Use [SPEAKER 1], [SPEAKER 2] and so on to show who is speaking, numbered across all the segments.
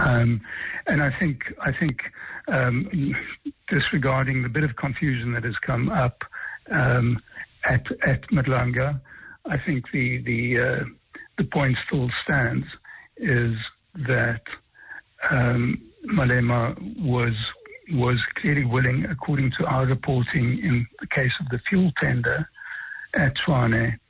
[SPEAKER 1] And I think disregarding the bit of confusion that has come up at Madlanga, I think the point still stands is that Malema was clearly willing, according to our reporting in the case of the fuel tender at Tshwane,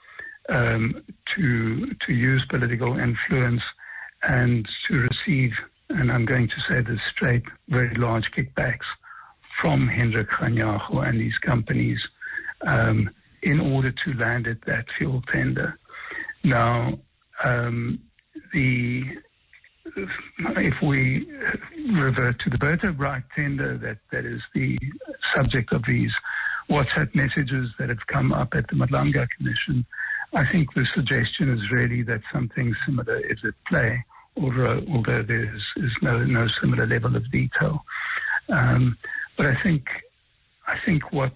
[SPEAKER 1] to use political influence and to receive, and I'm going to say this straight, very large kickbacks from Hendrik Kganyago and these companies in order to land at that fuel tender. Now, if we revert to the Berta Bright tender, that is the subject of these WhatsApp messages that have come up at the Madlanga Commission, I think the suggestion is really that something similar is at play, although there is no similar level of detail. But I think what,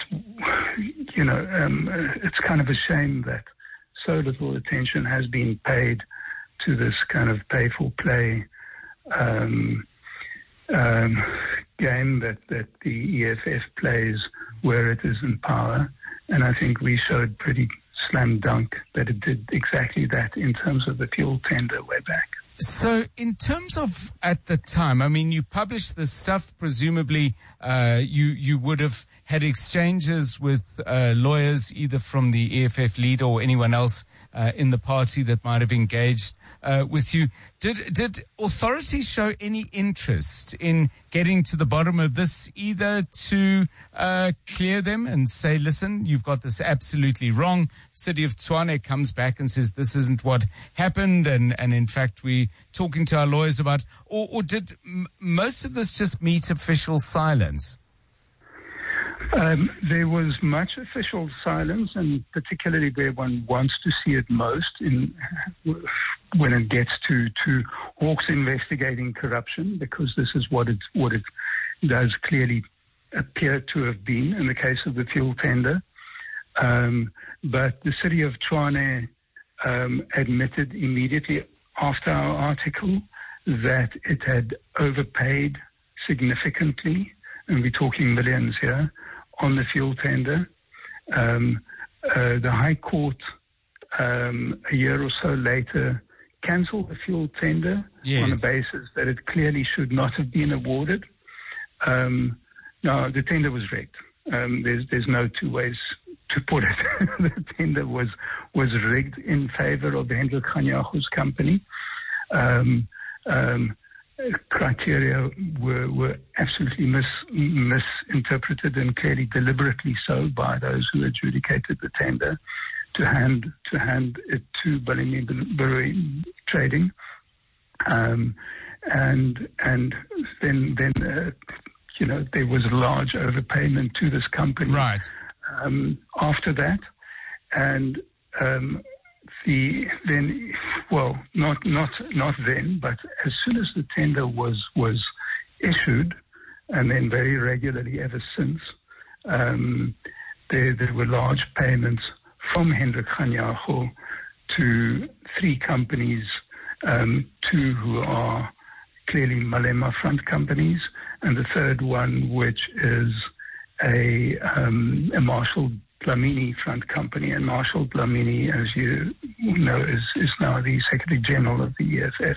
[SPEAKER 1] it's kind of a shame that so little attention has been paid to this kind of pay-for-play game that the EFF plays where it is in power. And I think we showed pretty slam dunk that it did exactly that in terms of the fuel tender way back.
[SPEAKER 2] So in terms of at the time, I mean, you published this stuff, presumably you would have had exchanges with lawyers either from the EFF leader or anyone else in the party that might have engaged with you. Did authorities show any interest in getting to the bottom of this, either to clear them and say, listen, you've got this absolutely wrong? City of Tshwane comes back and says this isn't what happened, and in fact we talking to our lawyers about, or did most of this just meet official silence?
[SPEAKER 1] There was much official silence, and particularly where one wants to see it most when it gets to Hawks investigating corruption, because this is what it does clearly appear to have been in the case of the fuel tender. But the city of Tshwane admitted immediately after our article that it had overpaid significantly, and we're talking millions here, on the fuel tender. The High Court, a year or so later, cancelled the fuel tender on the basis that it clearly should not have been awarded. Now, the tender was rigged. There's no two ways to put it. The tender was rigged in favor of Hendrik Kganyago's company. Criteria were absolutely misinterpreted, and clearly deliberately so by those who adjudicated the tender to hand it to Bellini Trading, and then there was a large overpayment to this company.
[SPEAKER 2] Right.
[SPEAKER 1] After that, and not then, but as soon as the tender was issued, and then very regularly ever since, there were large payments from Hendrik Kganyago to three companies, two who are clearly Malema front companies, and the third one, which is a Marshall Dlamini front company, and Marshall Dlamini, as you know, is now the Secretary General of the EFF.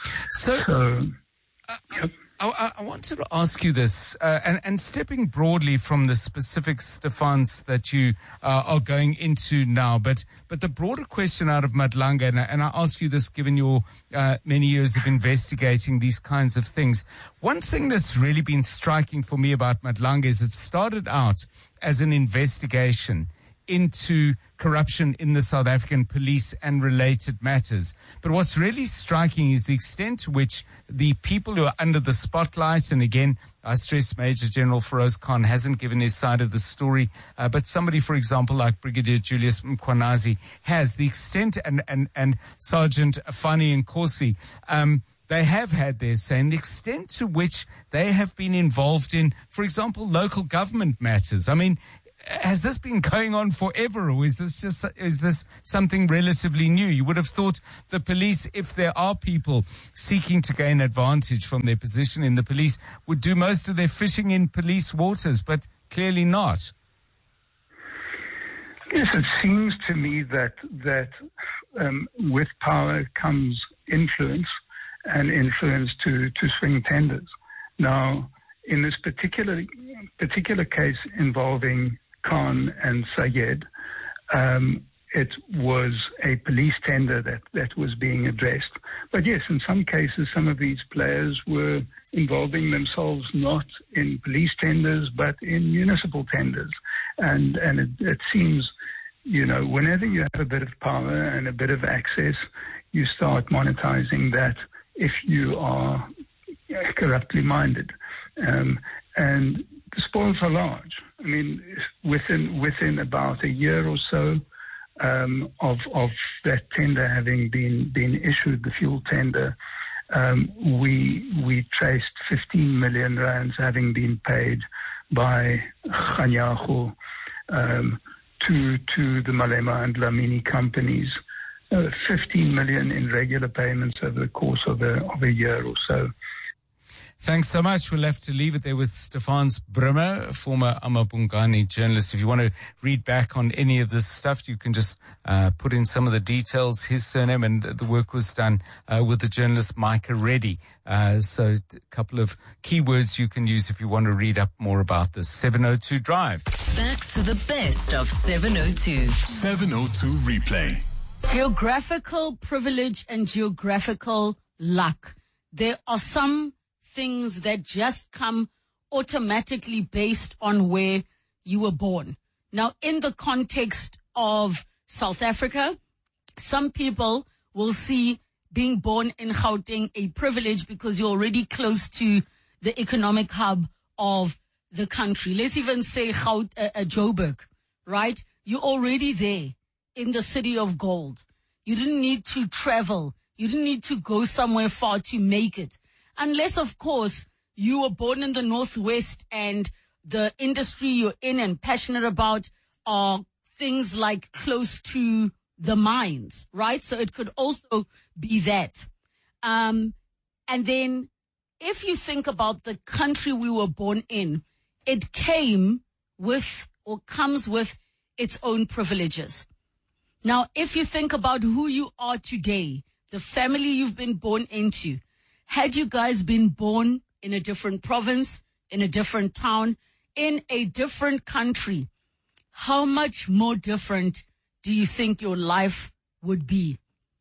[SPEAKER 1] Yep.
[SPEAKER 2] I wanted to ask you this, and stepping broadly from the specifics, Stefans, that you are going into now, but the broader question out of Madlanga, and I ask you this given your many years of investigating these kinds of things. One thing that's really been striking for me about Madlanga is it started out as an investigation into corruption in the South African police and related matters. But what's really striking is the extent to which the people who are under the spotlight, and again, I stress Major General Feroz Khan hasn't given his side of the story, but somebody, for example, like Brigadier Julius Mkhwanazi has, the extent, and Sergeant Fani Nkosi, they have had their say, and the extent to which they have been involved in, for example, local government matters. I mean, has this been going on forever, or is this something relatively new? You would have thought the police, if there are people seeking to gain advantage from their position in the police, would do most of their fishing in police waters, but clearly not.
[SPEAKER 1] Yes, it seems to me that with power comes influence, and influence to swing tenders. Now, in this particular case involving Khan and Sayed, it was a police tender that was being addressed. But yes, in some cases, some of these players were involving themselves not in police tenders, but in municipal tenders. And it seems, whenever you have a bit of power and a bit of access, you start monetizing that if you are corruptly minded. And the spoils are large. I mean, within about a year or so of that tender having been issued, the fuel tender, we traced 15 million rands having been paid by Kganyago to the Malema and Dlamini companies. 15 million in regular payments over the course of a year or so.
[SPEAKER 2] Thanks so much. We'll have to leave it there with Stephanus Brimmer, former Amabungani journalist. If you want to read back on any of this stuff, you can just put in some of the details, his surname, and the work was done with the journalist Micah Reddy. So a couple of keywords you can use if you want to read up more about this. 702 Drive.
[SPEAKER 3] Back to the best of 702.
[SPEAKER 4] 702 Replay.
[SPEAKER 5] Geographical privilege and geographical luck. There are some things that just come automatically based on where you were born. Now, in the context of South Africa, some people will see being born in Gauteng a privilege because you're already close to the economic hub of the country. Let's even say Joburg, right? You're already there in the city of gold. You didn't need to travel. You didn't need to go somewhere far to make it. Unless, of course, you were born in the Northwest and the industry you're in and passionate about are things like close to the mines, right? So it could also be that. And then if you think about the country we were born in, it came with or comes with its own privileges. Now, if you think about who you are today, the family you've been born into, had you guys been born in a different province, in a different town, in a different country, how much more different do you think your life would be?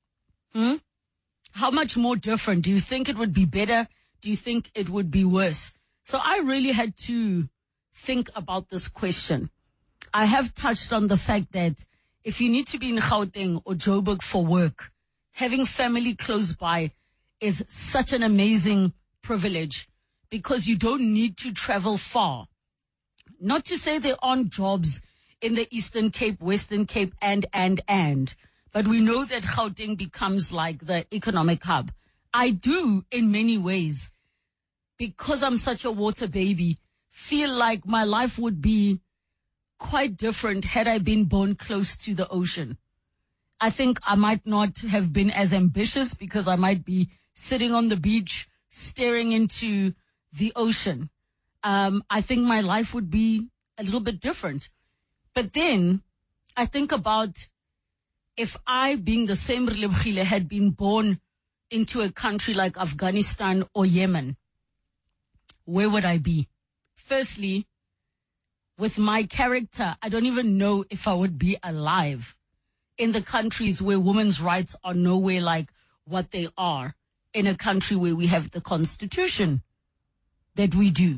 [SPEAKER 5] How much more different? Do you think it would be better? Do you think it would be worse? So I really had to think about this question. I have touched on the fact that if you need to be in Gauteng or Joburg for work, having family close by is such an amazing privilege because you don't need to travel far. Not to say there aren't jobs in the Eastern Cape, Western Cape, but we know that Gauteng becomes like the economic hub. I do, in many ways, because I'm such a water baby, feel like my life would be quite different had I been born close to the ocean. I think I might not have been as ambitious because I might be sitting on the beach staring into the ocean. I think my life would be a little bit different. But then I think about if I, being the same Relebogile, had been born into a country like Afghanistan or Yemen, where would I be? Firstly, with my character, I don't even know if I would be alive in the countries where women's rights are nowhere like what they are in a country where we have the constitution that we do.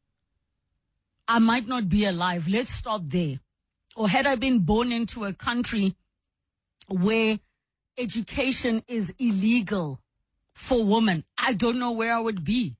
[SPEAKER 5] I might not be alive. Let's start there. Or had I been born into a country where education is illegal for women, I don't know where I would be.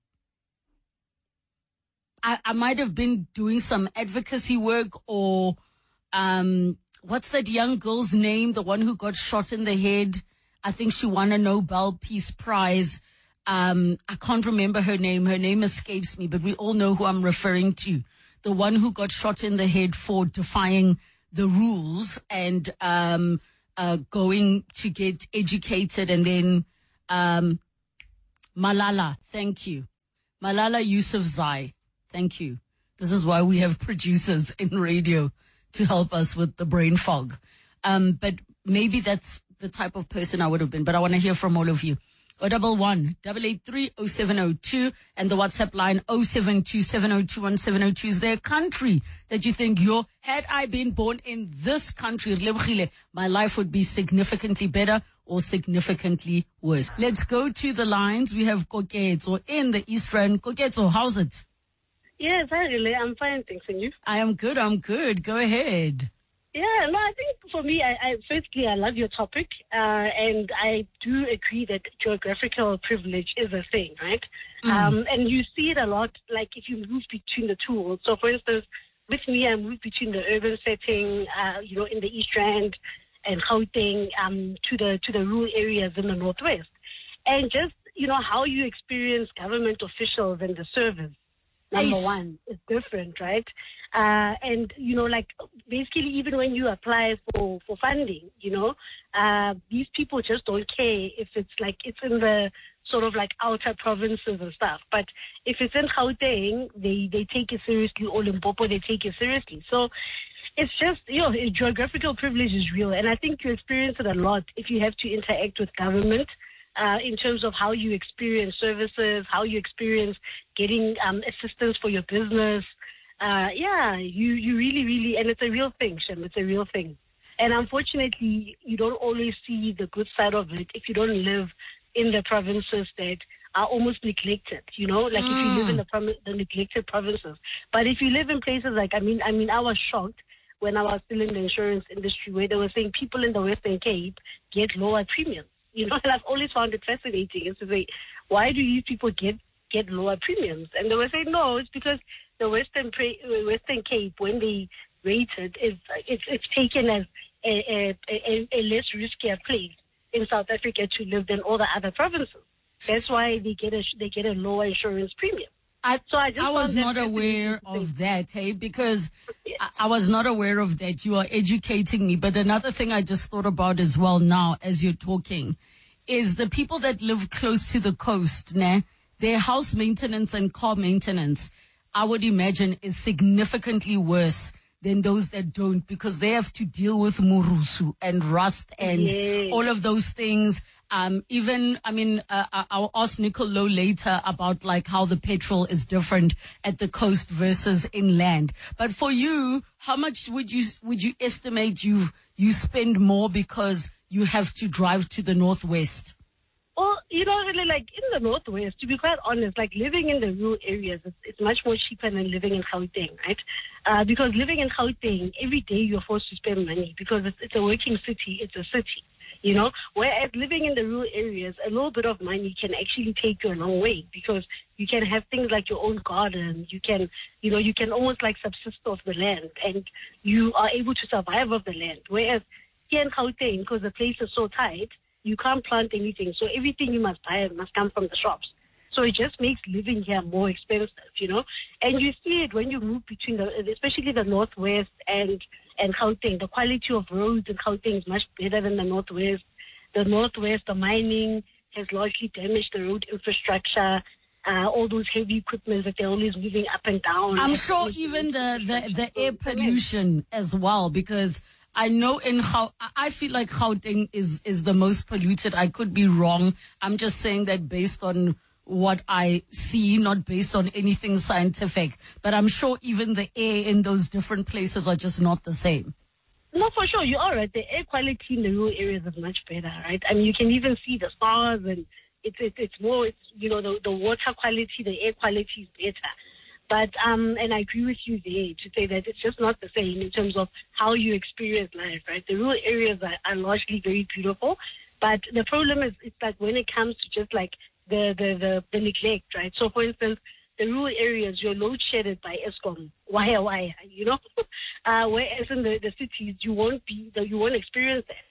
[SPEAKER 5] I might have been doing some advocacy work or, what's that young girl's name? The one who got shot in the head. I think she won a Nobel Peace Prize. I can't remember her name. Her name escapes me, but we all know who I'm referring to. the one who got shot in the head for defying the rules and going to get educated, and then Malala, thank you. Malala Yousafzai, thank you. This is why we have producers in radio to help us with the brain fog. But maybe that's the type of person I would have been. But I want to hear from all of you. 011-883-0702 and the WhatsApp line 072-702-1702. Is there a country that you think, had I been born in this country, my life would be significantly better or significantly worse? Let's go to the lines. We have Koketso in the East Rand. Koketso, how's it?
[SPEAKER 6] Yes, I'm fine, thanks. And you?
[SPEAKER 5] I am good. Go ahead.
[SPEAKER 6] Yeah, no, I think for me, firstly, I love your topic, and I do agree that geographical privilege is a thing, right? And you see it a lot, like if you move between the two worlds. So, for instance, with me, I moved between the urban setting, in the East Rand and Gauteng, to the rural areas in the Northwest. And just, how you experience government officials and the service, number one, is different, right? And, basically even when you apply for funding, these people just don't care if it's in the sort of like outer provinces and stuff. But if it's in Gauteng, they take it seriously. Or Limpopo, they take it seriously. So it's just, geographical privilege is real. And I think you experience it a lot if you have to interact with government. In terms of how you experience services, how you experience getting assistance for your business. You really, really, and it's a real thing, Shem. It's a real thing. And unfortunately, you don't always see the good side of it if you don't live in the provinces that are almost neglected, if you live in the neglected provinces. But if you live in places like, I was shocked when I was still in the insurance industry where they were saying people in the Western Cape get lower premiums. And I've always found it fascinating is to say, why do these people get lower premiums? And they were saying, no, it's because the Western Cape, when they rate it, it's taken as a less riskier place in South Africa to live than all the other provinces. That's why they get a lower insurance premium. I
[SPEAKER 5] was not aware of that, because I was not aware of that. You are educating me. But another thing I just thought about as well now as you're talking is the people that live close to the coast, their house maintenance and car maintenance, I would imagine, is significantly worse than those that don't, because they have to deal with murusu and rust and all of those things. I'll ask Nicole later about how the petrol is different at the coast versus inland. But for you, how much would you estimate you spend more because you have to drive to the Northwest?
[SPEAKER 6] Well, really, in the Northwest, to be quite honest, living in the rural areas, it's much more cheaper than living in Gauteng, right? Because living in Gauteng, every day you're forced to spend money because it's a working city, it's a city, Whereas living in the rural areas, a little bit of money can actually take you a long way because you can have things like your own garden, you can almost subsist off the land and you are able to survive off the land. Whereas here in Gauteng, because the place is so tight, you can't plant anything. So everything you must buy must come from the shops. So it just makes living here more expensive, And you see it when you move between especially the Northwest and Gauteng. The quality of roads in Gauteng is much better than the Northwest. The Northwest, the mining has largely damaged the road infrastructure. All those heavy equipment that they're always moving up and down.
[SPEAKER 5] I'm sure even the air pollution as well, because I know I feel like Gauteng is the most polluted. I could be wrong. I'm just saying that based on what I see, not based on anything scientific. But I'm sure even the air in those different places are just not the same.
[SPEAKER 6] No, for sure. You're all right. The air quality in the rural areas is much better, right? You can even see the stars and it's more, the water quality, the air quality is better. But, and I agree with you there to say that it's just not the same in terms of how you experience life, right? The rural areas are largely very beautiful, but the problem is, it's when it comes to just the neglect, right? So for instance, the rural areas, you're load shedded by Eskom, wire, whereas in the cities, you won't experience that.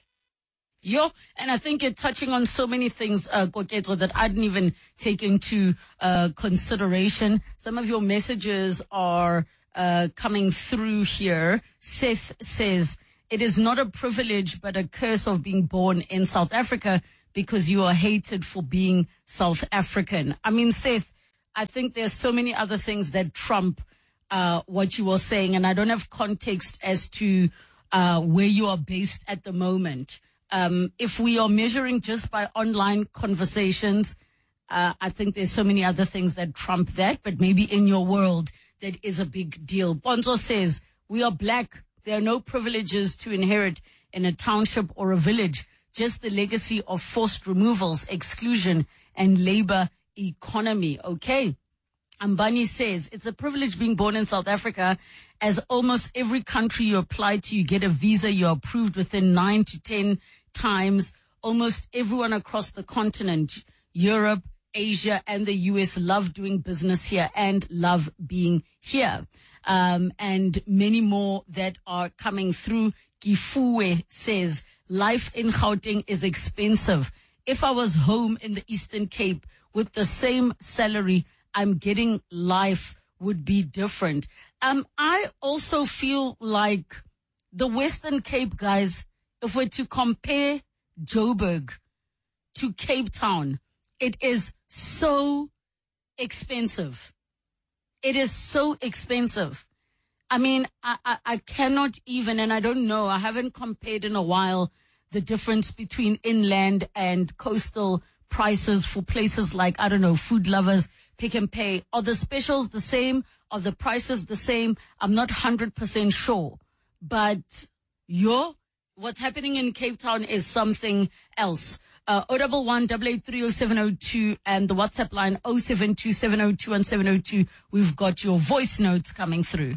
[SPEAKER 5] And I think you're touching on so many things, Koketso, that I didn't even take into consideration. Some of your messages are coming through here. Seth says, it is not a privilege but a curse of being born in South Africa because you are hated for being South African. I mean, Seth, I think there's so many other things that trump what you were saying, and I don't have context as to where you are based at the moment. If we are measuring just by online conversations, I think there's so many other things that trump that, but maybe in your world, that is a big deal. Bonzo says, we are black. There are no privileges to inherit in a township or a village, just the legacy of forced removals, exclusion, and labor economy. Okay. Ambani says, it's a privilege being born in South Africa, as almost every country you apply to, you get a visa, you're approved within 9 to 10 times. Almost everyone across the continent, Europe, Asia, and the US love doing business here and love being here. And many more that are coming through. Kifue says, life in Gauteng is expensive. If I was home in the Eastern Cape with the same salary I'm getting, life would be different. I also feel like the Western Cape, guys, if we're to compare Joburg to Cape Town, it is so expensive. It is so expensive. I mean, I cannot even, and I don't know, I haven't compared in a while the difference between inland and coastal prices for places like, I don't know, Food Lovers, Pick and Pay. Are the specials the same? Are the prices the same? I'm not 100% sure. But what's happening in Cape Town is something else. 011-883-0702 and the WhatsApp line 072-702-1702. We've got your voice notes coming through.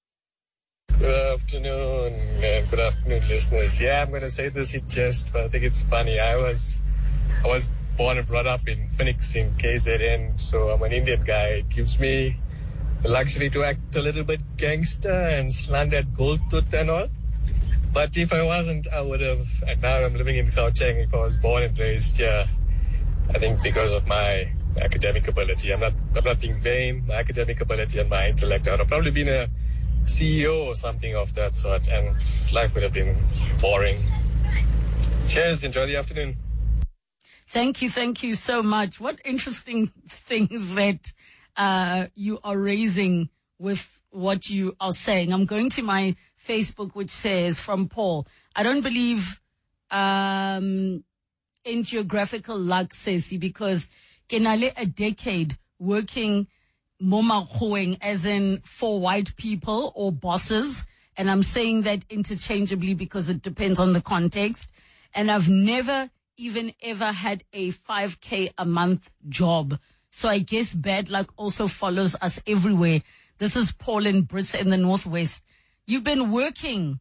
[SPEAKER 7] Good afternoon, and good afternoon, listeners. Yeah, I'm going to say this in jest, but I think it's funny. I was born and brought up in Phoenix in KZN, so I'm an Indian guy. It gives me the luxury to act a little bit gangster and slant at gold tooth and all. But if I wasn't, I would have. And now I'm living in Gauteng. If I was born and raised here, I think because of my academic ability. I'm not being vain. My academic ability and my intellect. I would have probably been a CEO or something of that sort, and life would have been boring. Cheers. Enjoy the afternoon.
[SPEAKER 5] Thank you so much. What interesting things that you are raising with what you are saying. I'm going to my Facebook, which says, from Paul, I don't believe in geographical luck, says he, because kenale a decade working momakhoeng, as in for white people or bosses, and I'm saying that interchangeably because it depends on the context, and I've never even ever had a 5K a month job. So I guess bad luck also follows us everywhere. This is Paul in Brits in the Northwest. You've been working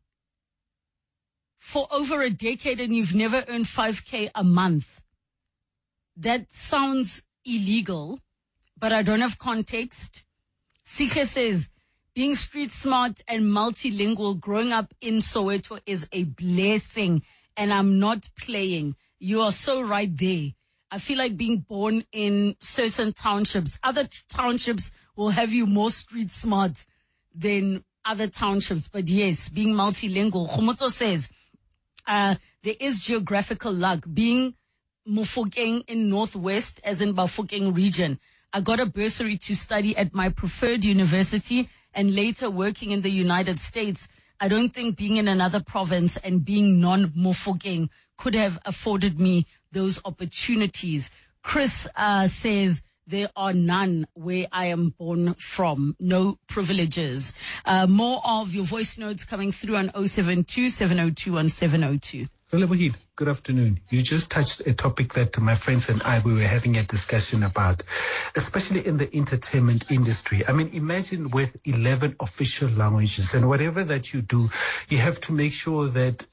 [SPEAKER 5] for over a decade and you've never earned 5K a month. That sounds illegal, but I don't have context. Sikhe says, being street smart and multilingual growing up in Soweto is a blessing, and I'm not playing. You are so right there. I feel like being born in certain townships, other townships will have you more street smart than other townships. But yes, being multilingual. Khomotso says, there is geographical luck. Being Mofokeng in Northwest, as in Bafokeng region, I got a bursary to study at my preferred university and later working in the United States. I don't think being in another province and being non-Mofokeng could have afforded me those opportunities. Chris says, there are none where I am born from. No privileges. More of your voice notes coming through on 072-702-1702.
[SPEAKER 8] Good afternoon. You just touched a topic that my friends and we were having a discussion about, especially in the entertainment industry. I mean, imagine with 11 official languages and whatever that you do, you have to make sure that,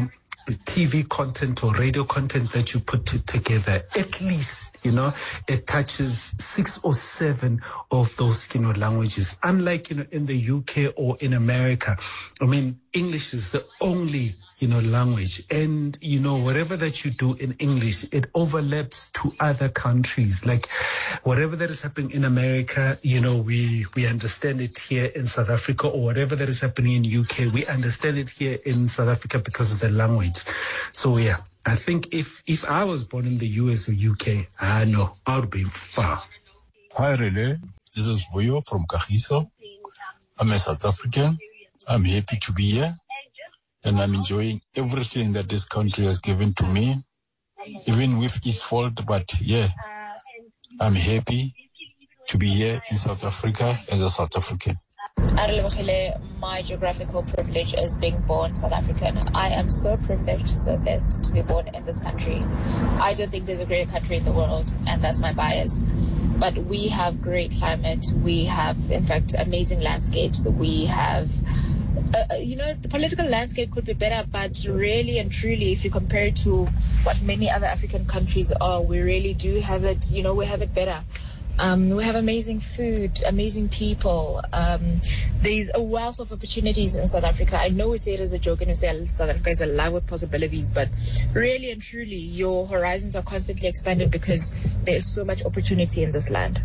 [SPEAKER 8] TV content or radio content that you put together, at least, it touches 6 or 7 of those, languages. Unlike, in the UK or in America, I mean, English is the only, language. And, whatever that you do in English, it overlaps to other countries. Like whatever that is happening in America, we understand it here in South Africa, or whatever that is happening in UK, we understand it here in South Africa because of the language. So yeah, I think if I was born in the US or UK, I know I would be far.
[SPEAKER 9] Hi, Relay. This is Boyo from Kagiso. I'm a South African. I'm happy to be here. And I'm enjoying everything that this country has given to me, even with its fault. But yeah, I'm happy to be here in South Africa as a South African.
[SPEAKER 10] My geographical privilege is being born South African. I am so privileged, so blessed to be born in this country. I don't think there's a greater country in the world, and that's my bias. But we have great climate. We have, in fact, amazing landscapes. We have, the political landscape could be better, but really and truly, if you compare it to what many other African countries are, we really do have it, we have it better. We have amazing food, amazing people. There's a wealth of opportunities in South Africa. I know we say it as a joke and we say South Africa is alive with possibilities, but really and truly, your horizons are constantly expanded because there's so much opportunity in this land.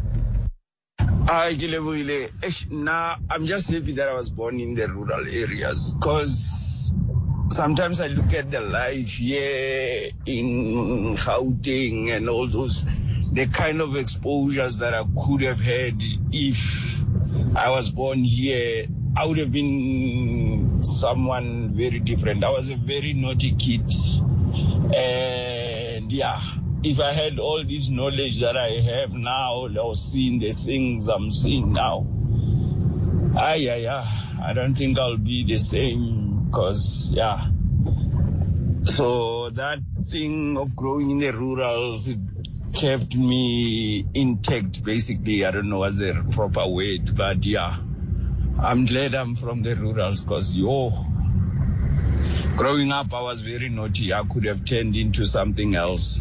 [SPEAKER 11] Now, I'm just happy that I was born in the rural areas, because sometimes I look at the life here in Gauteng and all those, the kind of exposures that I could have had if I was born here. I would have been someone very different. I was a very naughty kid. And yeah, if I had all this knowledge that I have now, I was seeing the things I'm seeing now, I don't think I'll be the same, because, yeah. So that thing of growing in the rurals kept me intact, basically. I don't know what's the proper word, but yeah. I'm glad I'm from the rurals, because, growing up, I was very naughty. I could have turned into something else.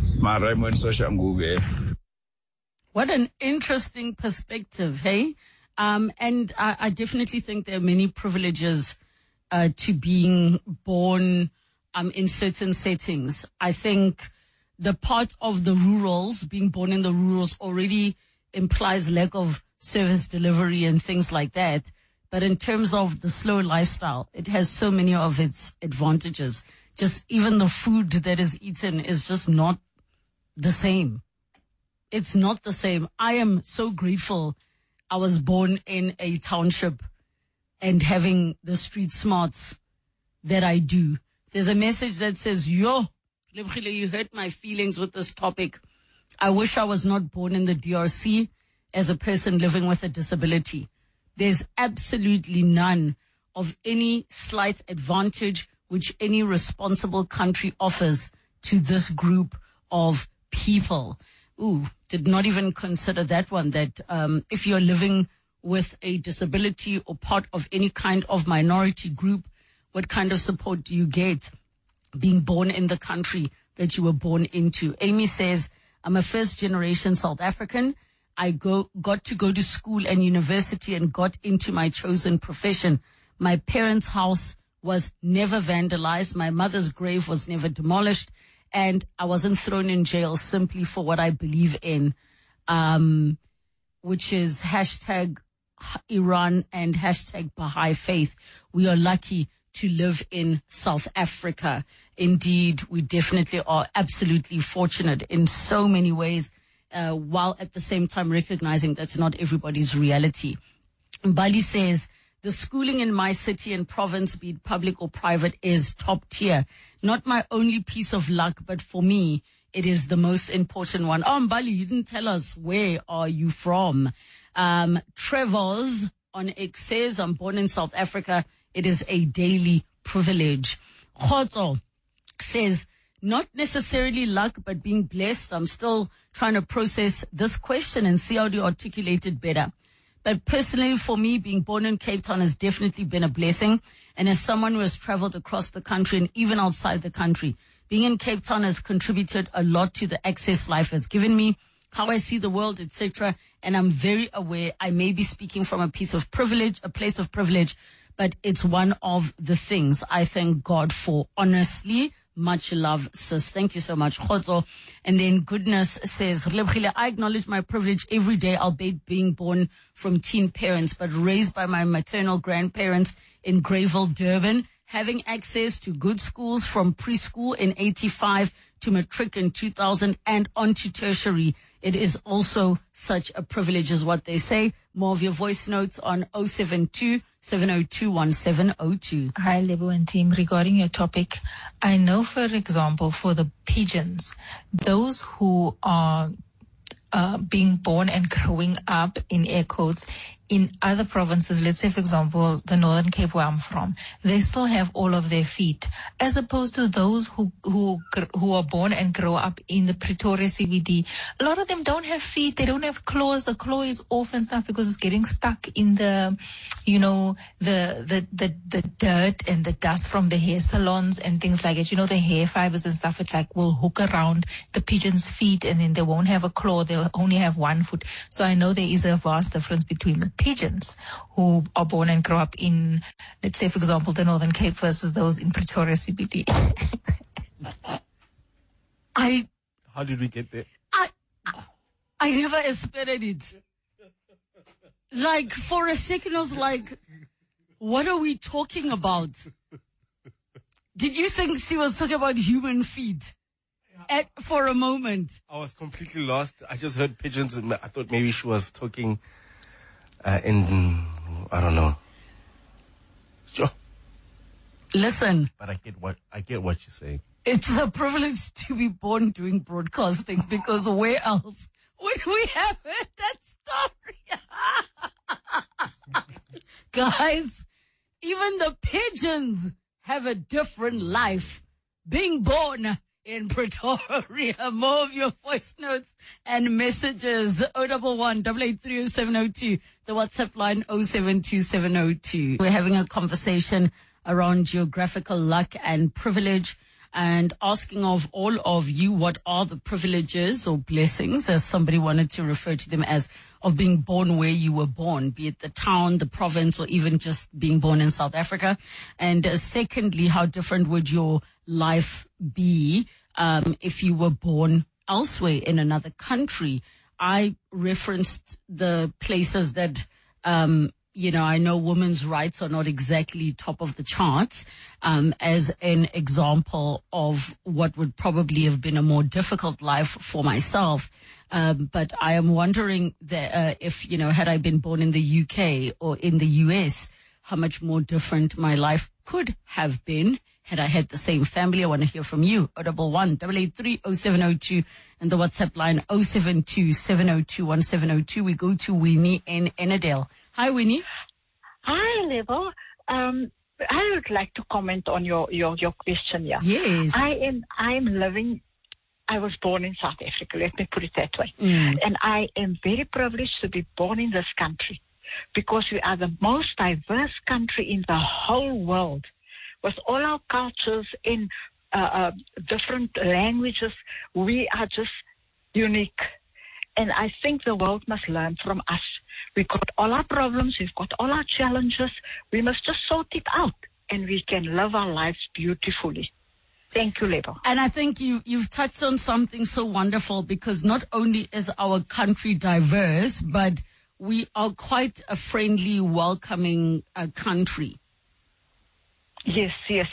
[SPEAKER 5] What an interesting perspective, hey? And I definitely think there are many privileges to being born in certain settings. I think the part of the rurals, being born in the rurals, already implies lack of service delivery and things like that. But in terms of the slow lifestyle, it has so many of its advantages. Just even the food that is eaten is just not the same. It's not the same. I am so grateful I was born in a township and having the street smarts that I do. There's a message that says, you hurt my feelings with this topic. I wish I was not born in the DRC as a person living with a disability. There's absolutely none of any slight advantage which any responsible country offers to this group of people. Ooh, did not even consider that one, that if you're living with a disability or part of any kind of minority group, what kind of support do you get being born in the country that you were born into? Amy says, I'm a first-generation South African. I got to go to school and university and got into my chosen profession. My parents' house was never vandalized. My mother's grave was never demolished. And I wasn't thrown in jail simply for what I believe in, which is hashtag Iran and hashtag Baha'i faith. We are lucky to live in South Africa. Indeed, we definitely are absolutely fortunate in so many ways, while at the same time recognizing that's not everybody's reality. Bali says, the schooling in my city and province, be it public or private, is top tier. Not my only piece of luck, but for me, it is the most important one. Oh, Mbali, you didn't tell us, where are you from? Trevor's on X says, I'm born in South Africa. It is a daily privilege. Khoto says, not necessarily luck, but being blessed. I'm still trying to process this question and see how to articulate it better. But personally, for me, being born in Cape Town has definitely been a blessing. And as someone who has traveled across the country and even outside the country, being in Cape Town has contributed a lot to the access life has given me, how I see the world, etc. And I'm very aware I may be speaking from a place of privilege, but it's one of the things I thank God for. Honestly, much love, sis. Thank you so much, Khozo. And then Goodness says, I acknowledge my privilege every day, albeit being born from teen parents, but raised by my maternal grandparents in Greyville, Durban, having access to good schools from preschool in 85 to matric in 2000 and on to tertiary. It is also such a privilege, is what they say. More of your voice notes on 072-702-1702.
[SPEAKER 12] Hi, Lebo and team. Regarding your topic, I know, for example, for the pigeons, those who are being born and growing up, in air quotes, in other provinces, let's say, for example, the Northern Cape where I'm from, they still have all of their feet, as opposed to those who are born and grow up in the Pretoria CBD. A lot of them don't have feet. They don't have claws. The claw is off and stuff because it's getting stuck in the, the dirt and the dust from the hair salons and things like it. The hair fibers and stuff, it will hook around the pigeon's feet, and then they won't have a claw. They'll only have one foot. So I know there is a vast difference between the pigeons who are born and grow up in, let's say, for example, the Northern Cape versus those in Pretoria CBD.
[SPEAKER 13] How did we get there?
[SPEAKER 5] I never expected it. For a second, I was like, what are we talking about? Did you think she was talking about human feet? For a moment.
[SPEAKER 13] I was completely lost. I just heard pigeons and I thought maybe she was talking in, I don't know. Sure.
[SPEAKER 5] Listen.
[SPEAKER 13] But I get what you're saying.
[SPEAKER 5] It's a privilege to be born doing broadcasting, because where else would we have heard that story? Guys, even the pigeons have a different life being born in Pretoria. More of your voice notes and messages. 011-883-0702. The WhatsApp line 072702. We're having a conversation around geographical luck and privilege, and asking of all of you, what are the privileges or blessings, as somebody wanted to refer to them as, of being born where you were born, be it the town, the province, or even just being born in South Africa. And secondly, how different would your life be if you were born elsewhere in another country? I referenced the places that I know women's rights are not exactly top of the charts, as an example of what would probably have been a more difficult life for myself. But I am wondering that, if, had I been born in the UK or in the US, how much more different my life could have been had I had the same family. I want to hear from you. 011-883-0702 and the WhatsApp line 072-702-1702. We go to Winnie in Ennerdale. Hi, Winnie.
[SPEAKER 14] Hi, Lebo. I would like to comment on your question here.
[SPEAKER 5] Yes.
[SPEAKER 14] I was born in South Africa, let me put it that way. And I am very privileged to be born in this country, because we are the most diverse country in the whole world, with all our cultures in different languages. We are just unique. And I think the world must learn from us. We've got all our problems, we've got all our challenges. We must just sort it out, and we can live our lives beautifully. Thank you, Lebo.
[SPEAKER 5] And I think you've touched on something so wonderful, because not only is our country diverse, but we are quite a friendly, welcoming country.
[SPEAKER 14] Yes.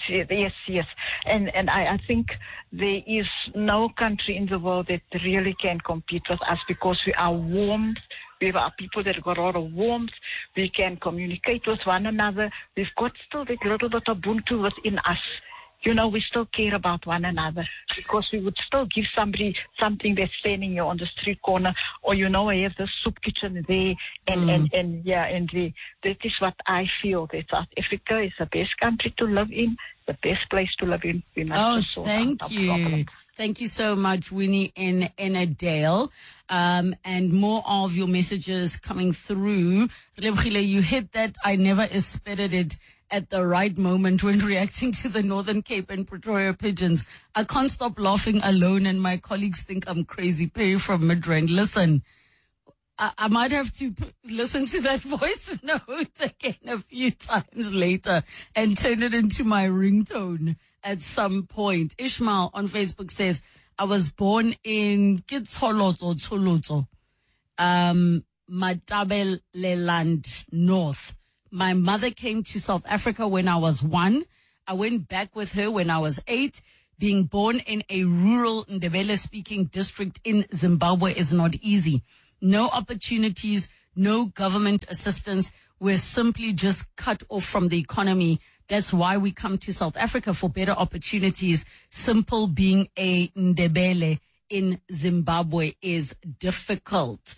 [SPEAKER 14] And I think there is no country in the world that really can compete with us, because we are warm. We are people that have got a lot of warmth. We can communicate with one another. We've got still that little bit of Ubuntu within us. We still care about one another, because we would still give somebody something that's standing here on the street corner, or I have the soup kitchen there, that is what I feel, that South Africa is the best country to live in, the best place to live in. We must
[SPEAKER 5] thank you. Problem. Thank you so much, Winnie in Ennerdale. And more of your messages coming through. You hit that I never expected it at the right moment when reacting to the Northern Cape and Pretoria pigeons. I can't stop laughing alone, and my colleagues think I'm crazy. Perry from Midrand. Listen, I might have to listen to that voice note again a few times later and turn it into my ringtone at some point. Ishmael on Facebook says, I was born in Tsholotso, Matabeleland North. My mother came to South Africa when I was 1. I went back with her when I was 8. Being born in a rural Ndebele-speaking district in Zimbabwe is not easy. No opportunities, no government assistance. We're simply just cut off from the economy. That's why we come to South Africa, for better opportunities. Simple, being a Ndebele in Zimbabwe is difficult.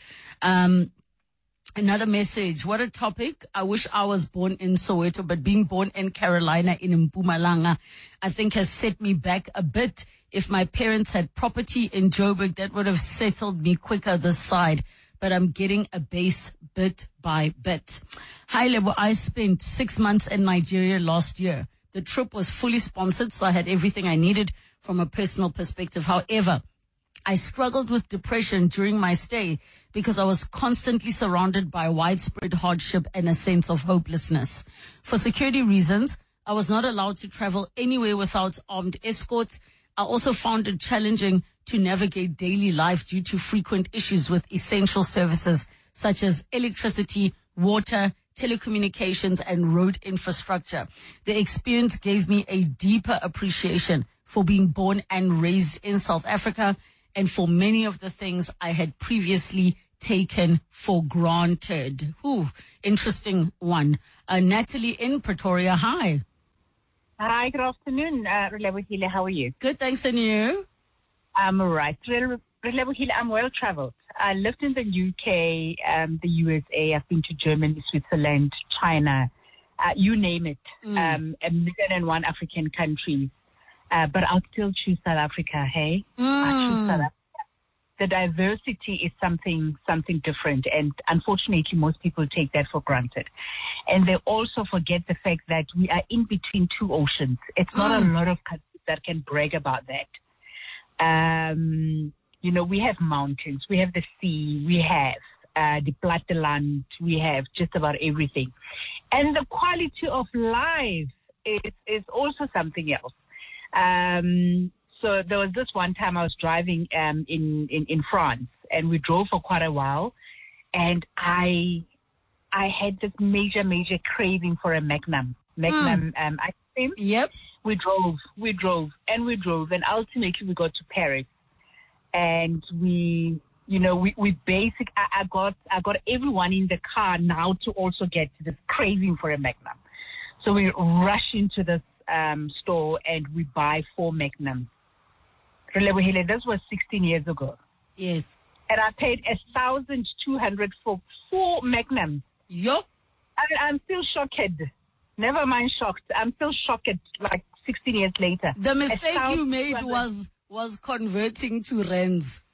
[SPEAKER 5] Another message. What a topic. I wish I was born in Soweto, but being born in Carolina in Mpumalanga, I think has set me back a bit. If my parents had property in Joburg, that would have settled me quicker this side. But I'm getting a base bit by bit. High level. I spent 6 months in Nigeria last year. The trip was fully sponsored, so I had everything I needed from a personal perspective. However, I struggled with depression during my stay because I was constantly surrounded by widespread hardship and a sense of hopelessness. For security reasons, I was not allowed to travel anywhere without armed escorts. I also found it challenging to navigate daily life due to frequent issues with essential services such as electricity, water, telecommunications, and road infrastructure. The experience gave me a deeper appreciation for being born and raised in South Africa, and for many of the things I had previously taken for granted. Ooh, interesting one. Natalie in Pretoria, hi.
[SPEAKER 15] Hi, good afternoon, Relebohile. How are you?
[SPEAKER 5] Good, thanks, and you?
[SPEAKER 15] I'm all right. Relebohile, I'm well traveled. I lived in the UK, the USA. I've been to Germany, Switzerland, China, you name it, 1,001 African countries. But I'll still choose South Africa, hey? I choose South Africa. The diversity is something different, and unfortunately most people take that for granted. And they also forget the fact that we are in between two oceans. It's not a lot of countries that can brag about that. We have mountains, we have the sea, we have the Platteland, we have just about everything. And the quality of life is also something else. So there was this one time I was driving in France, and we drove for quite a while, and I had this major craving for a Magnum ice cream.
[SPEAKER 5] Yep.
[SPEAKER 15] We drove, and ultimately we got to Paris, and I got everyone in the car now to also get this craving for a Magnum. So we rush into this store and we buy 4 Magnums. This was 16 years ago.
[SPEAKER 5] Yes.
[SPEAKER 15] And I paid 1,200 for 4 Magnums.
[SPEAKER 5] Yup.
[SPEAKER 15] I'm still shocked. Never mind shocked. I'm still shocked like 16 years later.
[SPEAKER 5] The mistake you made was converting to rands.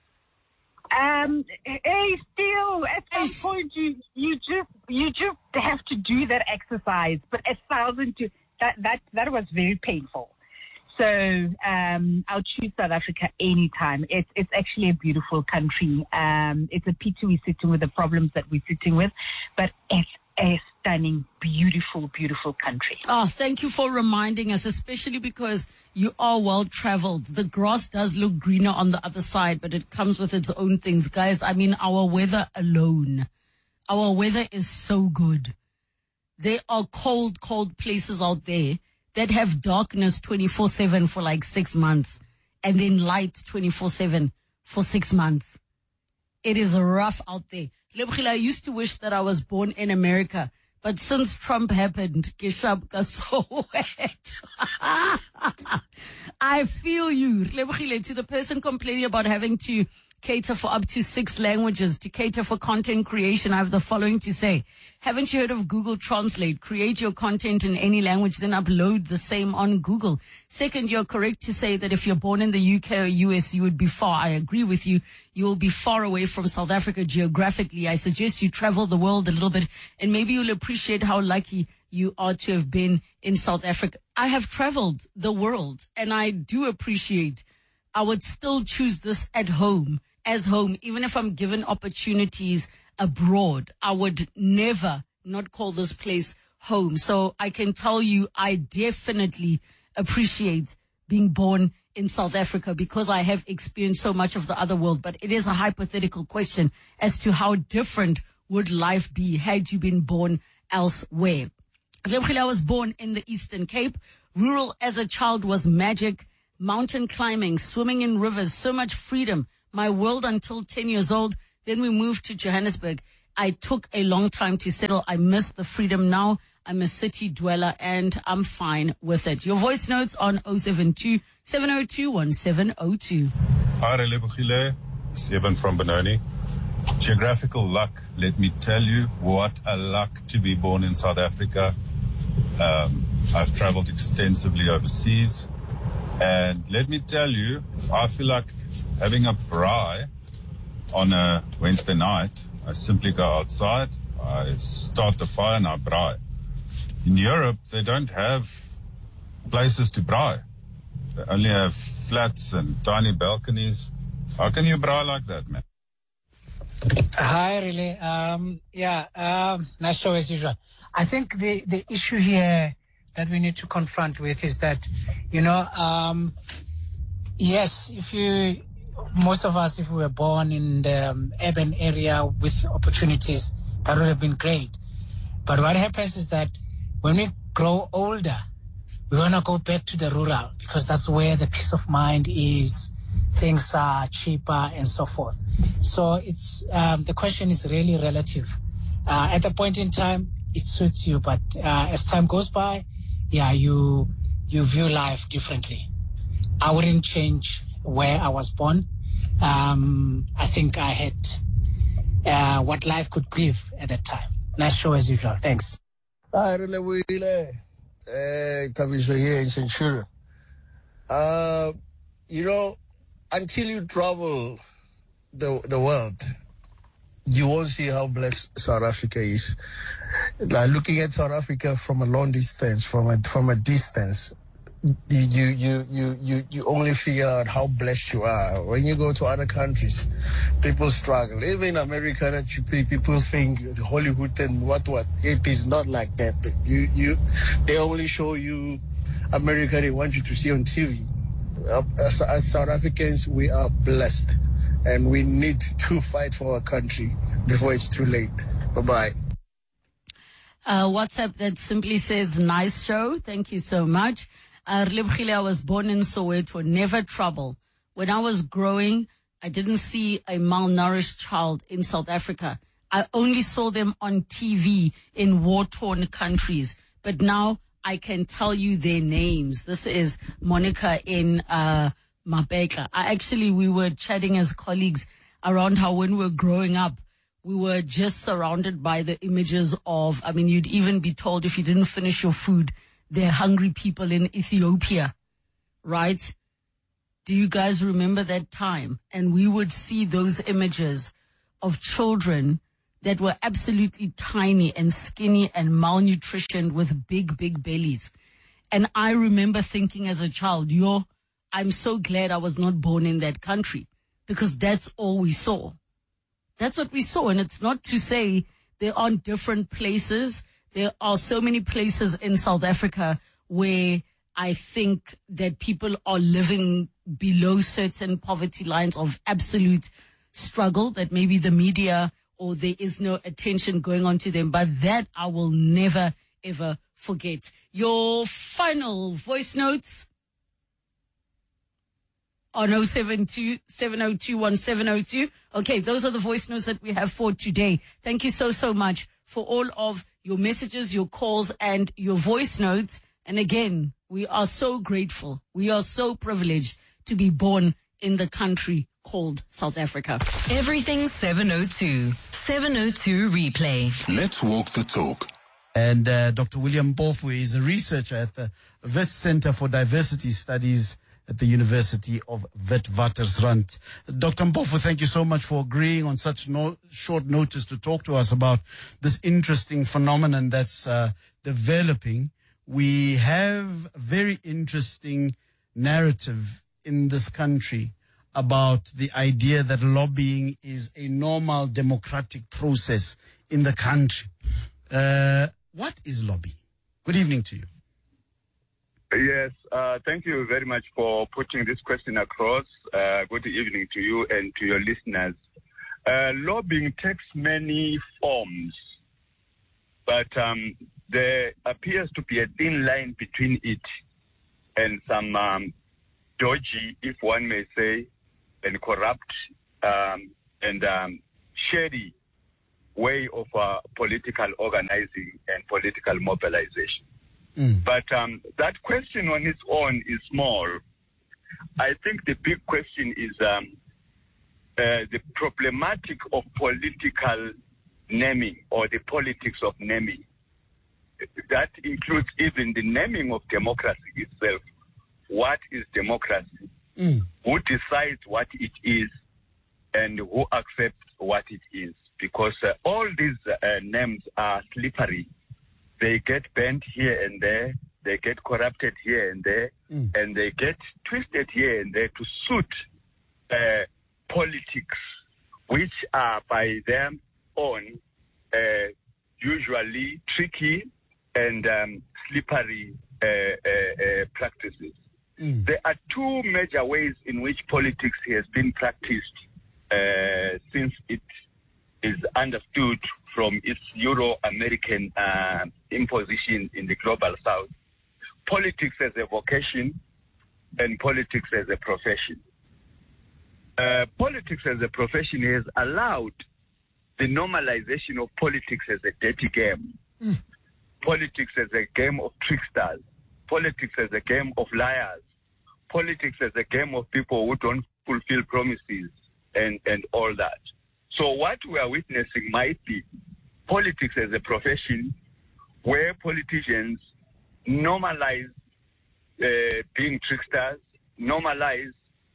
[SPEAKER 15] Still at some point you just have to do that exercise. But 1,000 that was very painful. So I'll choose South Africa anytime. It's actually a beautiful country. It's a pity we're sitting with the problems that we're sitting with, but it's a stunning, beautiful, beautiful country.
[SPEAKER 5] Oh, thank you for reminding us, especially because you are well traveled. The grass does look greener on the other side, but it comes with its own things. Guys, I mean, our weather alone, our weather is so good. There are cold places out there that have darkness 24/7 for like 6 months, and then light 24/7 for 6 months. It is rough out there. Lebogile, I used to wish that I was born in America, but since Trump happened, Keshabka so wet. I feel you. Lebogile, to the person complaining about having to cater for up to 6 languages, to cater for content creation, I have the following to say. Haven't you heard of Google Translate? Create your content in any language, then upload the same on Google. Second, you're correct to say that if you're born in the UK or US, you would be far. I agree with you. You will be far away from South Africa geographically. I suggest you travel the world a little bit, and maybe you'll appreciate how lucky you are to have been in South Africa. I have traveled the world, and I do appreciate. I would still choose this at home, as home, even if I'm given opportunities abroad, I would never not call this place home. So I can tell you, I definitely appreciate being born in South Africa because I have experienced so much of the other world. But it is a hypothetical question as to how different would life be had you been born elsewhere. I was born in the Eastern Cape. Rural as a child was magic. Mountain climbing, swimming in rivers, so much freedom. My world until 10 years old. Then we moved to Johannesburg. I took a long time to settle. I miss the freedom now. I'm a city dweller and I'm fine with it. Your voice notes on 072 702 1702.
[SPEAKER 16] Hi, Relebogile. 7 from Benoni. Geographical luck. Let me tell you, what a luck to be born in South Africa. I've traveled extensively overseas. And let me tell you, I feel like having a braai on a Wednesday night. I simply go outside, I start the fire and I braai. In Europe, they don't have places to braai. They only have flats and tiny balconies. How can you braai like that, man?
[SPEAKER 17] Hi, really. Nice show as usual. I think the issue here that we need to confront with is that, yes, most of us, if we were born in the urban area with opportunities, that would have been great. But what happens is that when we grow older, we want to go back to the rural because that's where the peace of mind is, things are cheaper and so forth. So it's the question is really relative. At the point in time, it suits you, but as time goes by, you view life differently. I wouldn't change where I was born. I think I had what life could give at that time. Nice show as usual. Thanks.
[SPEAKER 18] Hi, Relebogile. Tabiso here in Centurion. Until you travel the world, you won't see how blessed South Africa is. Like looking at South Africa from a long distance, from a distance, you only figure out how blessed you are. When you go to other countries, people struggle. Even in America, people think Hollywood and what. It is not like that. They only show you America they want you to see on TV. As South Africans, we are blessed. And we need to fight for our country before it's too late. Bye-bye.
[SPEAKER 5] WhatsApp that simply says, nice show. Thank you so much. I was born in Soweto, never trouble. When I was growing, I didn't see a malnourished child in South Africa. I only saw them on TV in war-torn countries. But now I can tell you their names. This is Monica in Mabeka. We were chatting as colleagues around how when we were growing up, we were just surrounded by the images of, you'd even be told if you didn't finish your food, there are hungry people in Ethiopia, right? Do you guys remember that time? And we would see those images of children that were absolutely tiny and skinny and malnutritioned with big, big bellies. And I remember thinking as a child, I'm so glad I was not born in that country because that's all we saw. That's what we saw. And it's not to say there aren't different places. There are so many places in South Africa where I think that people are living below certain poverty lines of absolute struggle that maybe the media or there is no attention going on to them. But that I will never, ever forget. Your final voice notes on 072 702 1702. Okay, those are the voice notes that we have for today. Thank you so, so much for all of your messages, your calls, and your voice notes. And again, we are so grateful. We are so privileged to be born in the country called South Africa.
[SPEAKER 3] Everything 702. 702 replay.
[SPEAKER 4] Let's walk the talk.
[SPEAKER 19] And Dr. William Mpofu is a researcher at the Wits Center for Diversity Studies at the University of Witwatersrand. Dr. Mpofu, thank you so much for agreeing on such short notice to talk to us about this interesting phenomenon that's developing. We have a very interesting narrative in this country about the idea that lobbying is a normal democratic process in the country. What is lobbying? Good evening to you.
[SPEAKER 20] Yes, thank you very much for putting this question across. Good evening to you and to your listeners. Lobbying takes many forms, but there appears to be a thin line between it and some dodgy, if one may say, and corrupt and shady way of political organizing and political mobilization. But that question on its own is small. I think the big question is the problematic of political naming, or the politics of naming. That includes even the naming of democracy itself. What is democracy? Who decides what it is, and who accepts what it is? Because all these names are slippery. They get bent here and there, they get corrupted here and there, and they get twisted here and there to suit politics, which are by their own usually tricky and slippery practices. There are two major ways in which politics has been practiced since it is understood from its Euro-American imposition in the global south. Politics as a vocation and politics as a profession. Politics as a profession has allowed the normalization of politics as a dirty game. Politics as a game of tricksters. Politics as a game of liars. Politics as a game of people who don't fulfill promises and all that. So what we are witnessing might be politics as a profession where politicians normalize being tricksters, normalize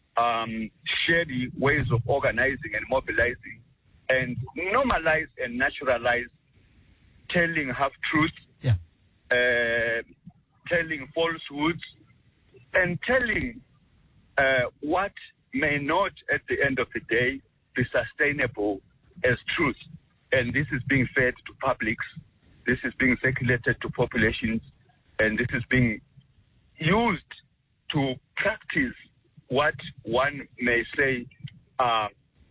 [SPEAKER 20] shady ways of organizing and mobilizing, and normalize and naturalize telling half-truths, telling falsehoods, and telling what may not, at the end of the day, be sustainable as truth. And this is being fed to publics, this is being circulated to populations, and this is being used to practice what one may say are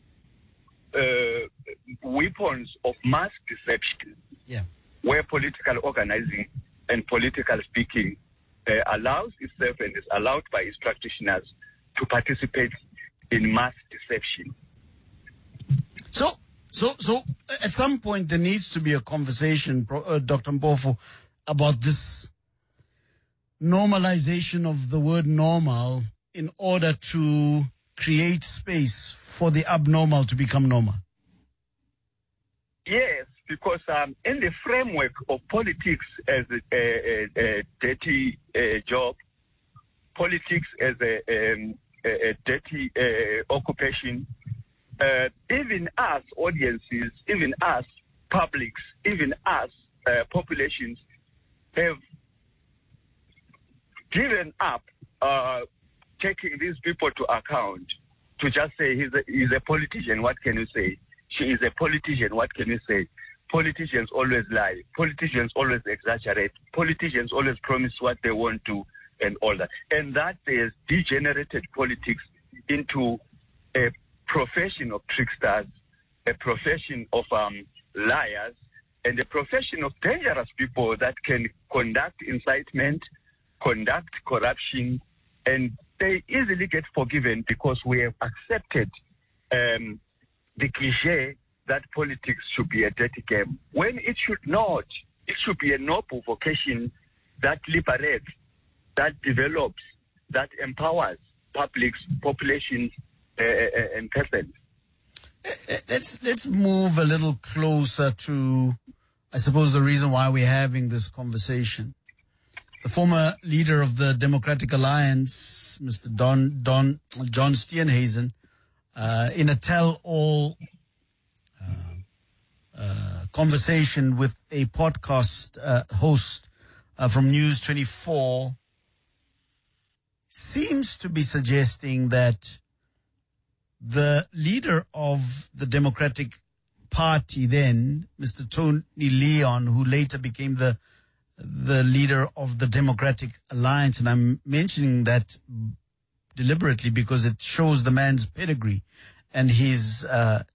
[SPEAKER 20] weapons of mass deception, where political organizing and political speaking allows itself and is allowed by its practitioners to participate in mass deception.
[SPEAKER 19] So at some point there needs to be a conversation, Dr. Mpofu, about this normalization of the word normal in order to create space for the abnormal to become normal.
[SPEAKER 20] Yes, because in the framework of politics as a dirty job, politics as a dirty occupation, even us audiences, even us publics, even us populations have given up taking these people to account, to just say he's a politician, what can you say? She is a politician, what can you say? Politicians always lie. Politicians always exaggerate. Politicians always promise what they want to and all that. And that has degenerated politics into a profession of tricksters, a profession of liars, and a profession of dangerous people that can conduct incitement, conduct corruption, and they easily get forgiven because we have accepted the cliché that politics should be a dirty game, when it should not. It should be a noble vocation that liberates, that develops, that empowers publics, populations, and persons.
[SPEAKER 19] Let's move a little closer to, I suppose, the reason why we're having this conversation. The former leader of the Democratic Alliance, Mr. John Steenhuisen, in a tell-all conversation with a podcast host from News 24, seems to be suggesting that the leader of the Democratic Party then, Mr. Tony Leon, who later became the leader of the Democratic Alliance, and I'm mentioning that deliberately because it shows the man's pedigree and his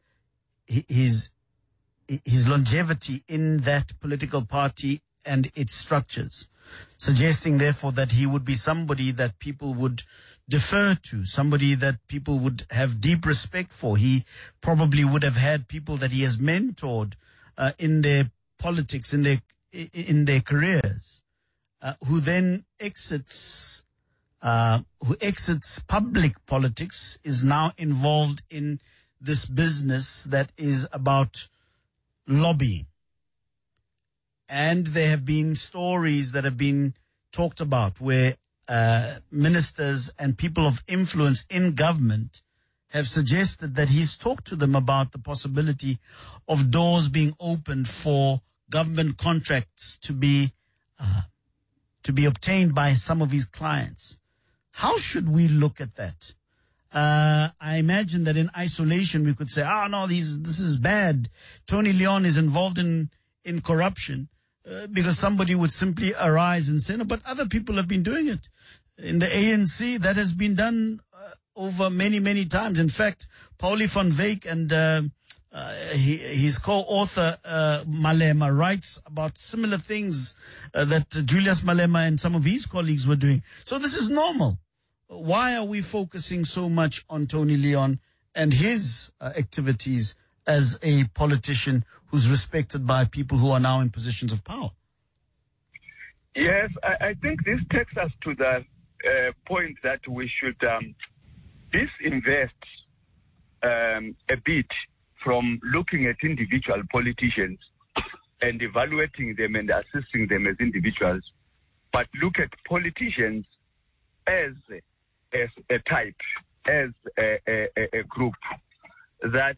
[SPEAKER 19] longevity in that political party and its structures, suggesting therefore that he would be somebody that people would defer to, somebody that people would have deep respect for. He probably would have had people that he has mentored in their politics, in their careers, who then exits public politics, is now involved in this business that is about lobbying. And there have been stories that have been talked about where ministers and people of influence in government have suggested that he's talked to them about the possibility of doors being opened for government contracts to be obtained by some of his clients. How should we look at that? I imagine that in isolation we could say, no, this is bad. Tony Leon is involved in corruption, because somebody would simply arise and say, no, but other people have been doing it. In the ANC, that has been done over many, many times. In fact, Paulie van Wyk and his co-author Malema writes about similar things that Julius Malema and some of his colleagues were doing. So this is normal. Why are we focusing so much on Tony Leon and his activities as a politician who's respected by people who are now in positions of power?
[SPEAKER 20] Yes, I think this takes us to the point that we should disinvest a bit from looking at individual politicians and evaluating them and assessing them as individuals, but look at politicians as a type, as a group that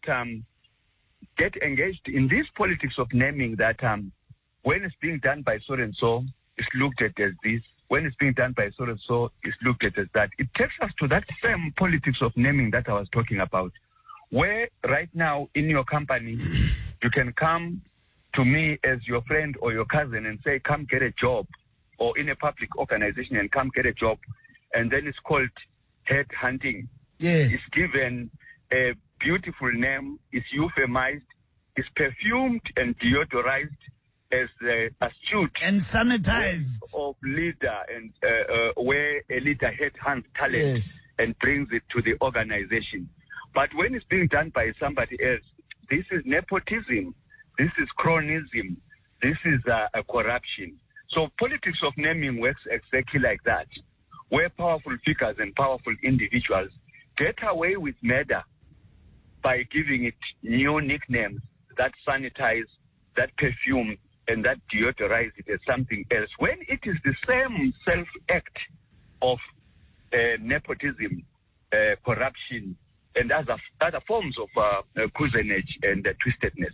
[SPEAKER 20] get engaged in this politics of naming that when it's being done by so and so, it's looked at as this. When it's being done by so and so, it's looked at as that. It takes us to that same politics of naming that I was talking about, where right now in your company, you can come to me as your friend or your cousin and say, come get a job, or in a public organization and come get a job, and then it's called head hunting.
[SPEAKER 19] Yes.
[SPEAKER 20] It's given a beautiful name, it's euphemized, it's perfumed and deodorized as astute
[SPEAKER 19] and sanitized
[SPEAKER 20] of leader, and where a leader headhunts talent and brings it to the organization. But when it's being done by somebody else, this is nepotism, this is cronism, this is a corruption. So politics of naming works exactly like that, where powerful figures and powerful individuals get away with murder by giving it new nicknames that sanitize, that perfume, and that deodorize it as something else, when it is the same self-act of nepotism, corruption, and other forms of cousinage and twistedness.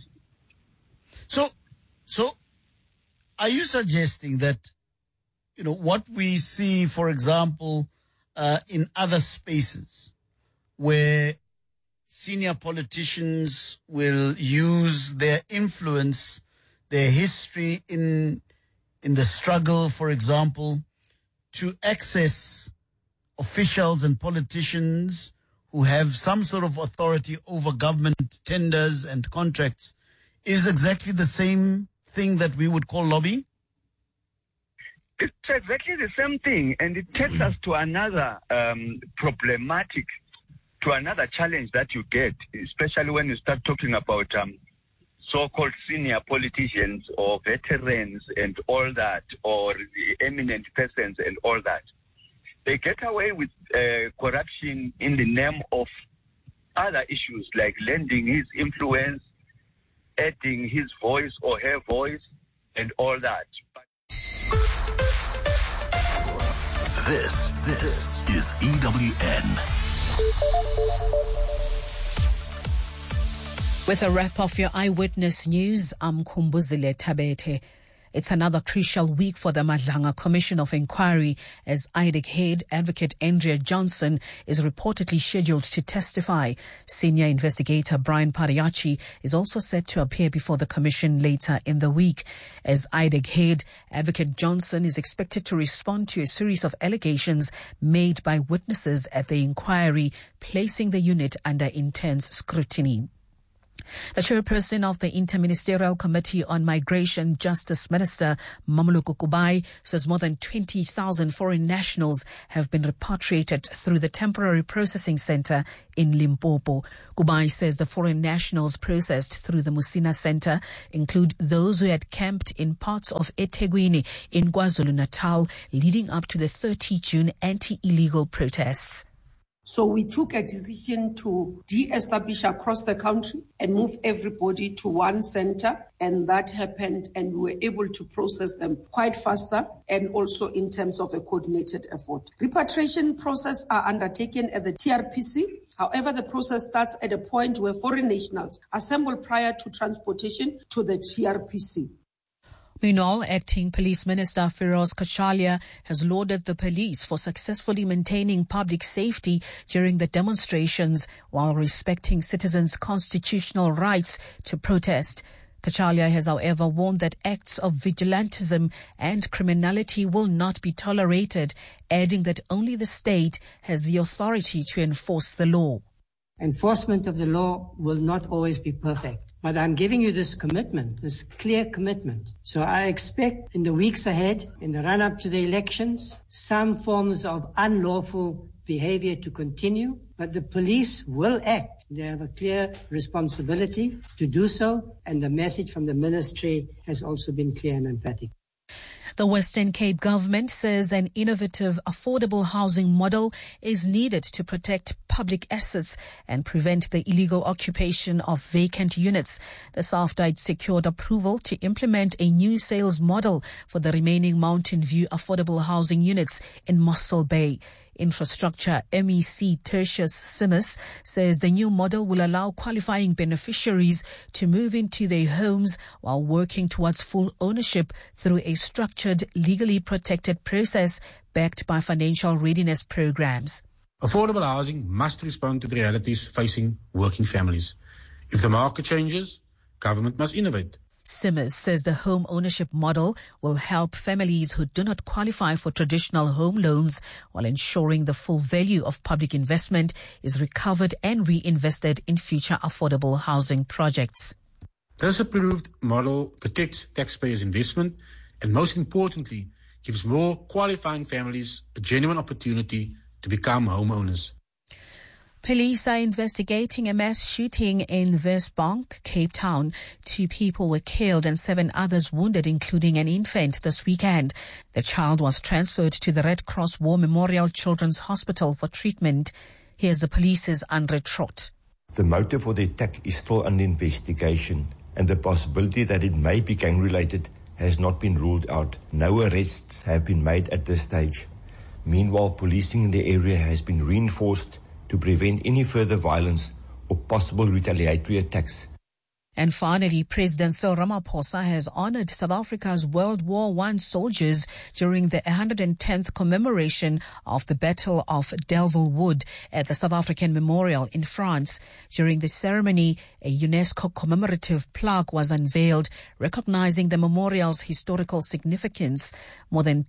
[SPEAKER 19] So, are you suggesting that, what we see, for example, in other spaces where senior politicians will use their influence, their history in the struggle, for example, to access officials and politicians who have some sort of authority over government tenders and contracts, is exactly the same thing that we would call lobbying?
[SPEAKER 20] It's exactly the same thing, and it takes us to another another challenge that you get, especially when you start talking about so-called senior politicians or veterans and all that, or the eminent persons and all that. They get away with corruption in the name of other issues like lending his influence, adding his voice or her voice, and all that.
[SPEAKER 4] This is EWN.
[SPEAKER 21] With a wrap of your eyewitness news, I'm Kumbuzile Tabete. It's another crucial week for the Madlanga Commission of Inquiry as IDEC head Advocate Andrea Johnson is reportedly scheduled to testify. Senior investigator Brian Pariachi is also set to appear before the commission later in the week. As IDEC head, Advocate Johnson is expected to respond to a series of allegations made by witnesses at the inquiry, placing the unit under intense scrutiny. The chairperson of the Interministerial Committee on Migration, Justice Minister Mamoloko Kubai, says more than 20,000 foreign nationals have been repatriated through the temporary processing center in Limpopo. Kubai says the foreign nationals processed through the Musina Center include those who had camped in parts of eThekwini in KwaZulu-Natal leading up to the 30 June anti-illegal protests.
[SPEAKER 22] So we took a decision to de-establish across the country and move everybody to one center, and that happened, and we were able to process them quite faster and also in terms of a coordinated effort. Repatriation process are undertaken at the TRPC. However, the process starts at a point where foreign nationals assemble prior to transportation to the TRPC.
[SPEAKER 21] Meanwhile, Acting Police Minister Feroz Kachalia has lauded the police for successfully maintaining public safety during the demonstrations while respecting citizens' constitutional rights to protest. Kachalia has, however, warned that acts of vigilantism and criminality will not be tolerated, adding that only the state has the authority to enforce the law.
[SPEAKER 23] Enforcement of the law will not always be perfect. But I'm giving you this commitment, this clear commitment. So I expect in the weeks ahead, in the run-up to the elections, some forms of unlawful behavior to continue, but the police will act. They have a clear responsibility to do so, and the message from the ministry has also been clear and emphatic.
[SPEAKER 21] The Western Cape government says an innovative, affordable housing model is needed to protect public assets and prevent the illegal occupation of vacant units. The SAFDA secured approval to implement a new sales model for the remaining Mountain View affordable housing units in Mossel Bay. Infrastructure MEC Tertius Simmers says the new model will allow qualifying beneficiaries to move into their homes while working towards full ownership through a structured, legally protected process backed by financial readiness programs.
[SPEAKER 24] Affordable housing must respond to the realities facing working families. If the market changes, government must innovate.
[SPEAKER 21] Simmers says the home ownership model will help families who do not qualify for traditional home loans while ensuring the full value of public investment is recovered and reinvested in future affordable housing projects.
[SPEAKER 24] This approved model protects taxpayers' investment and, most importantly, gives more qualifying families a genuine opportunity to become homeowners.
[SPEAKER 21] Police are investigating a mass shooting in Westbank, Cape Town. 2 people were killed and 7 others wounded, including an infant, this weekend. The child was transferred to the Red Cross War Memorial Children's Hospital for treatment. Here's the police's Andre Trott.
[SPEAKER 25] The motive for the attack is still under investigation, and the possibility that it may be gang-related has not been ruled out. No arrests have been made at this stage. Meanwhile, policing in the area has been reinforced to prevent any further violence or possible retaliatory attacks.
[SPEAKER 21] And finally, President Cyril Ramaphosa has honored South Africa's World War I soldiers during the 110th commemoration of the Battle of Delville Wood at the South African Memorial in France. During the ceremony, a UNESCO commemorative plaque was unveiled, recognizing the memorial's historical significance. More than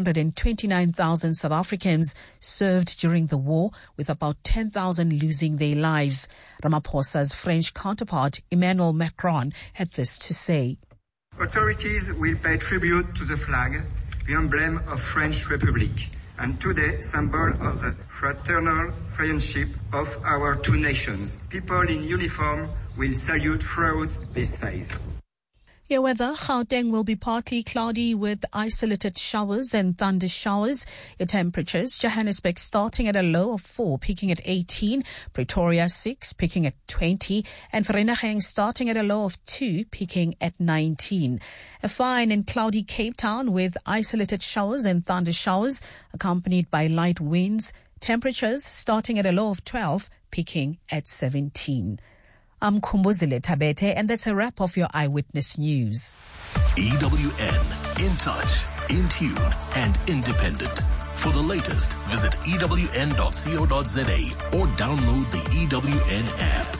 [SPEAKER 21] 229,000 South Africans served during the war, with about 10,000 losing their lives. Ramaphosa's French counterpart, Emmanuel Macron, had this to say.
[SPEAKER 26] Authorities will pay tribute to the flag, the emblem of French Republic, and today symbol of the fraternal friendship of our two nations. People in uniform will salute throughout this phase.
[SPEAKER 21] Your weather, Gauteng will be partly cloudy with isolated showers and thunder showers. Your temperatures, Johannesburg starting at a low of 4, peaking at 18, Pretoria 6, peaking at 20, and Vereeniging starting at a low of 2, peaking at 19. A fine and cloudy Cape Town with isolated showers and thunder showers, accompanied by light winds. Temperatures starting at a low of 12, peaking at 17. I'm Kumbuzile Tabete, and that's a wrap of your Eyewitness News.
[SPEAKER 4] EWN, in touch, in tune, and independent. For the latest, visit ewn.co.za or download the EWN app.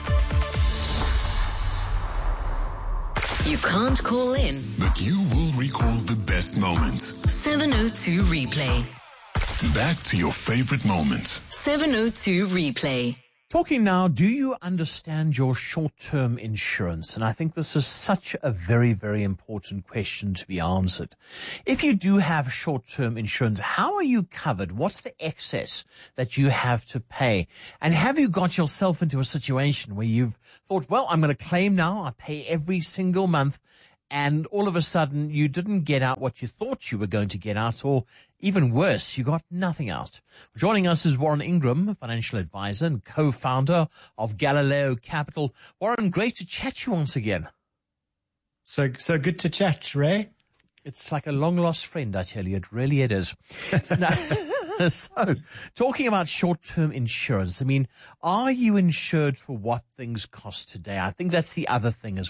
[SPEAKER 3] You can't call in,
[SPEAKER 1] but you will recall the best moments.
[SPEAKER 3] 702 Replay.
[SPEAKER 1] Back to your favorite moments.
[SPEAKER 3] 702 Replay.
[SPEAKER 2] Talking now, do you understand your short-term insurance? And I think this is such a very, very important question to be answered. If you do have short-term insurance, how are you covered? What's the excess that you have to pay? And have you got yourself into a situation where you've thought, well, I'm going to claim now, I pay every single month, and all of a sudden you didn't get out what you thought you were going to get out, or even worse, you got nothing out. Joining us is Warren Ingram, financial advisor and co-founder of Galileo Capital. Warren, great to chat to you once again.
[SPEAKER 6] So good to chat, Ray.
[SPEAKER 2] It's like a long-lost friend, I tell you. It really is. Now, so, talking about short-term insurance, I mean, are you insured for what things cost today? I think that's the other thing as